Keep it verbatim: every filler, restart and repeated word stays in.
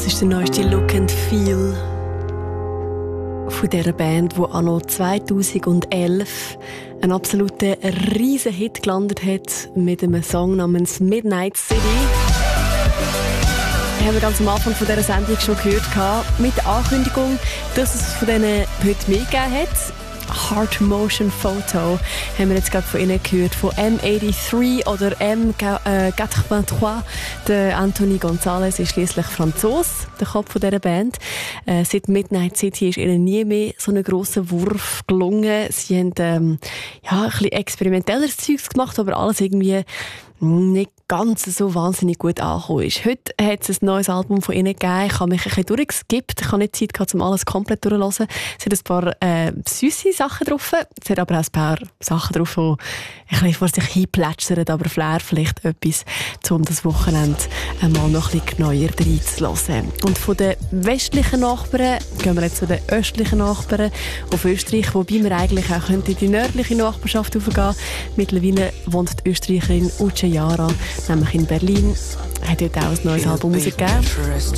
Das ist der neueste Look and Feel von dieser Band, die anno zweitausendelf einen absoluten riesen Hit gelandet hat mit einem Song namens Midnight City. Das haben wir ganz am Anfang von dieser Sendung schon gehört, mit der Ankündigung, dass es von denen heute mehr gegeben hat. Heart Motion Photo haben wir jetzt gerade von ihnen gehört, von M dreiundachtzig oder M dreiundachtzig. Der Anthony González ist schliesslich Franzos, der Kopf von dieser Band. Äh, seit Midnight City ist ihnen nie mehr so ein grosser Wurf gelungen. Sie haben ähm, ja, ein bisschen experimentelleres Zeugs gemacht, aber alles irgendwie nicht ganz so wahnsinnig gut angekommen ist. Heute hat es ein neues Album von ihnen gegeben. Ich habe mich ein bisschen durchgeskippt. Ich habe nicht Zeit gehabt, um alles komplett durchzuhören. Es hat ein paar äh, süsse Sachen drauf. Es hat aber auch ein paar Sachen drauf, die ein bisschen vor sich hinplätschern, aber Flair vielleicht etwas, um das Wochenende einmal noch ein bisschen genauer reinzuhören. Und von den westlichen Nachbarn gehen wir jetzt zu den östlichen Nachbarn auf Österreich, wobei wir eigentlich auch in die nördliche Nachbarschaft aufgehen. Mittlerweile wohnt die Österreicherin Uche Yara nämlich in Berlin. Hat dort auch ein neues Album rausgegeben.